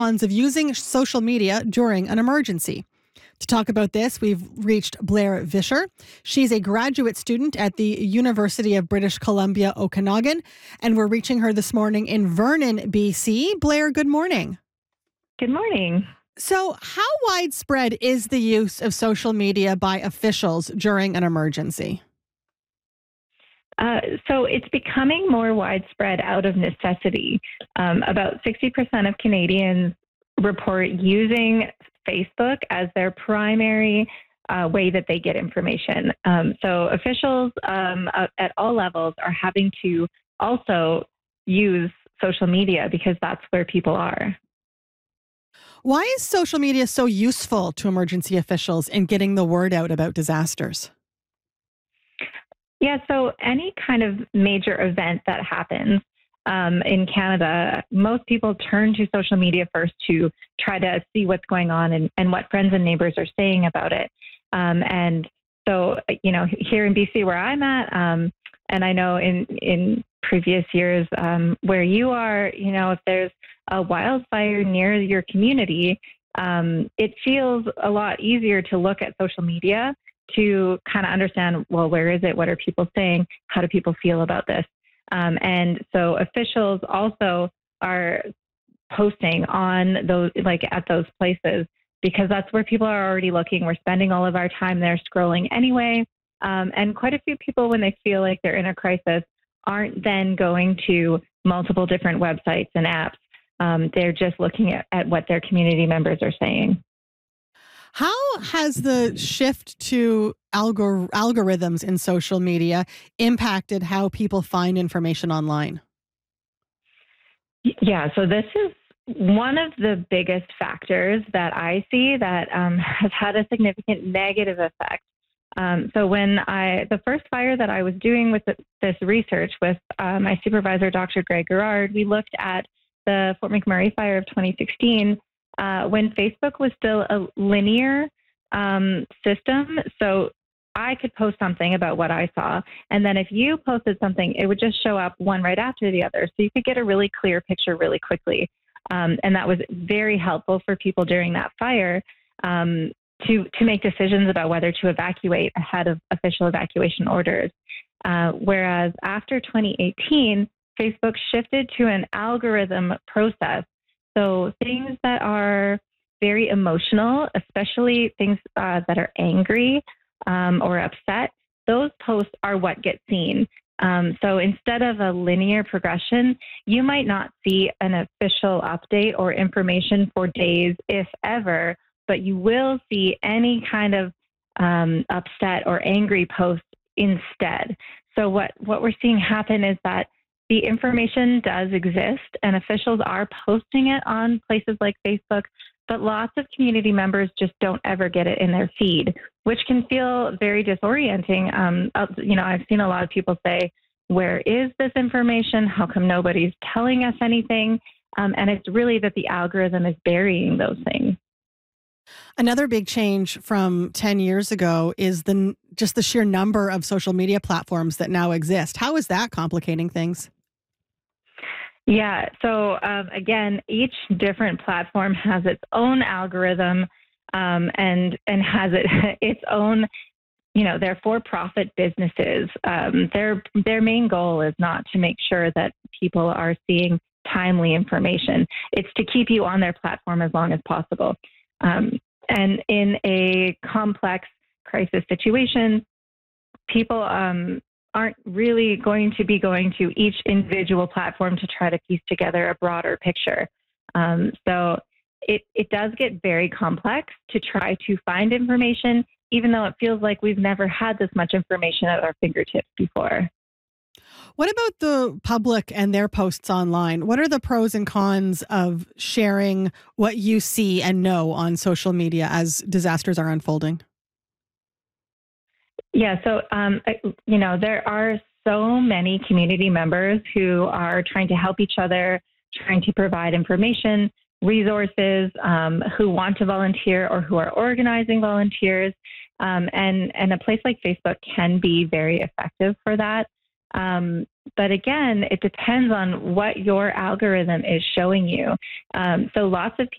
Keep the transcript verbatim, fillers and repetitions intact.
Cons of using social media during an emergency. To talk about this, we've reached Blair Vischer. She's a graduate student at the University of British Columbia, Okanagan, and we're reaching her this morning in Vernon, B C. Blair, good morning. Good morning. So, how widespread is the use of social media by officials during an emergency? Uh, so it's becoming more widespread out of necessity. Um, about sixty percent of Canadians report using Facebook as their primary uh, way that they get information. Um, so officials um, at all levels are having to also use social media because that's where people are. Why is social media so useful to emergency officials in getting the word out about disasters? Yeah, so any kind of major event that happens um, in Canada, most people turn to social media first to try to see what's going on and, and what friends and neighbors are saying about it. Um, and so, you know, here in B C where I'm at, um, and I know in, in previous years um, where you are, you know, if there's a wildfire near your community, um, it feels a lot easier to look at social media to kind of understand, well, where is it? What are people saying? How do people feel about this? Um, and so officials also are posting on those, like at those places, because that's where people are already looking. We're spending all of our time there scrolling anyway. Um, and quite a few people, when they feel like they're in a crisis, aren't then going to multiple different websites and apps. Um, they're just looking at, at what their community members are saying. How has the shift to algor- algorithms in social media impacted how people find information online? Yeah, so this is one of the biggest factors that I see that um, has had a significant negative effect. Um, so when I, the first fire that I was doing with the, this research with uh, my supervisor, Doctor Greg Gerard, we looked at the Fort McMurray fire of twenty sixteen. Uh, when Facebook was still a linear um, system. So I could post something about what I saw. And then if you posted something, it would just show up one right after the other. So you could get a really clear picture really quickly. Um, and that was very helpful for people during that fire um, to, to make decisions about whether to evacuate ahead of official evacuation orders. Uh, whereas after twenty eighteen, Facebook shifted to an algorithm process. So things that are very emotional, especially things uh, that are angry um, or upset, those posts are what get seen. Um, so instead of a linear progression, you might not see an official update or information for days, if ever, but you will see any kind of um, upset or angry post instead. So what, what we're seeing happen is that the information does exist and officials are posting it on places like Facebook, but lots of community members just don't ever get it in their feed, which can feel very disorienting. Um, you know, I've seen a lot of people say, where is this information? How come nobody's telling us anything? Um, and it's really that the algorithm is burying those things. Another big change from ten years ago is the just the sheer number of social media platforms that now exist. How is that complicating things? Yeah. So um, again, each different platform has its own algorithm um, and and has it its own. You know, they're for-profit businesses. Um, their their main goal is not to make sure that people are seeing timely information. It's to keep you on their platform as long as possible. Um, and in a complex crisis situation, people um, aren't really going to be going to each individual platform to try to piece together a broader picture. Um, so it, it does get very complex to try to find information, even though it feels like we've never had this much information at our fingertips before. What about the public and their posts online? What are the pros and cons of sharing what you see and know on social media as disasters are unfolding? Yeah, so, um, you know, there are so many community members who are trying to help each other, trying to provide information, resources, um, who want to volunteer or who are organizing volunteers. Um, and, and a place like Facebook can be very effective for that. Um, but again, it depends on what your algorithm is showing you. Um, so lots of